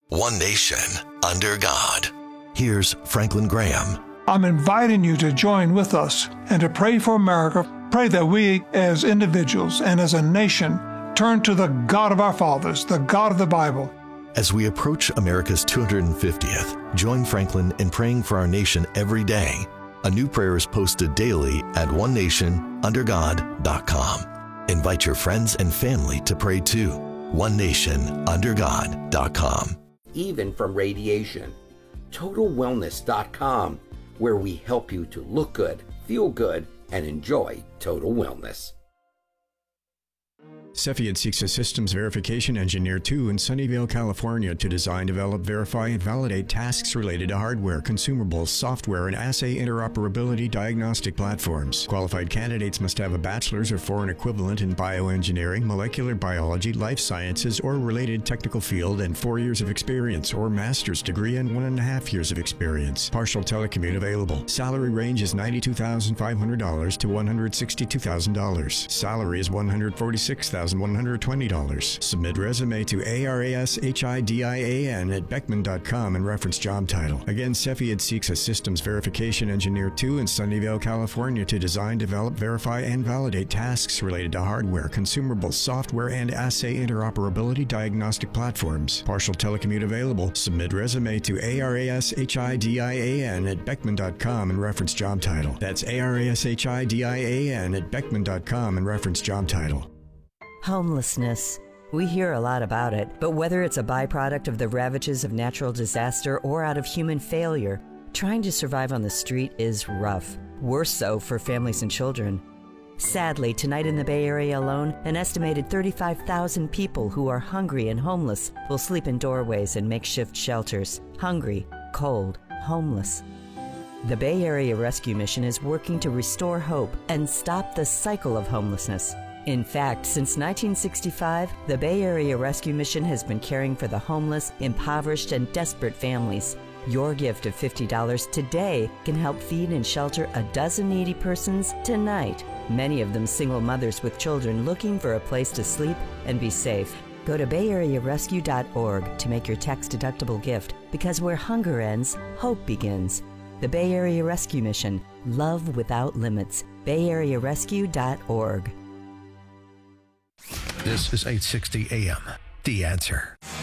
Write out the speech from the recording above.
One nation, under God. Here's Franklin Graham. I'm inviting you to join with us and to pray for America. Pray that we as individuals and as a nation turn to the God of our fathers, the God of the Bible. As we approach America's 250th, join Franklin in praying for our nation every day. A new prayer is posted daily at onenationundergod.com. Invite your friends and family to pray too. onenationundergod.com. Even from radiation. TotalWellness.com, where we help you to look good, feel good, and enjoy total wellness. Cepheid seeks a systems verification engineer 2 in Sunnyvale, California to design, develop, verify, and validate tasks related to hardware, consumables, software, and assay interoperability diagnostic platforms. Qualified candidates must have a bachelor's or foreign equivalent in bioengineering, molecular biology, life sciences, or related technical field, and 4 years of experience, or master's degree and 1.5 years of experience. Partial telecommute available. Salary range is $92,500 to $162,000. Salary is $146,120. Submit resume to ARASHIDIAN@beckman.com and reference job title. Again, Cepheid seeks a systems verification engineer 2 in Sunnyvale, California to design, develop, verify, and validate tasks related to hardware, consumables, software, and assay interoperability diagnostic platforms. Partial telecommute available. Submit resume to ARASHIDIAN@beckman.com and reference job title. That's ARASHIDIAN@beckman.com and reference job title. Homelessness. We hear a lot about it, but whether it's a byproduct of the ravages of natural disaster or out of human failure, trying to survive on the street is rough. Worse so for families and children. Sadly, tonight in the Bay Area alone, an estimated 35,000 people who are hungry and homeless will sleep in doorways and makeshift shelters. Hungry, cold, homeless. The Bay Area Rescue Mission is working to restore hope and stop the cycle of homelessness. In fact, since 1965, the Bay Area Rescue Mission has been caring for the homeless, impoverished, and desperate families. Your gift of $50 today can help feed and shelter a dozen needy persons tonight, many of them single mothers with children looking for a place to sleep and be safe. Go to bayarearescue.org to make your tax-deductible gift, because where hunger ends, hope begins. The Bay Area Rescue Mission. Love without limits. bayarearescue.org. This is 860 AM. The Answer.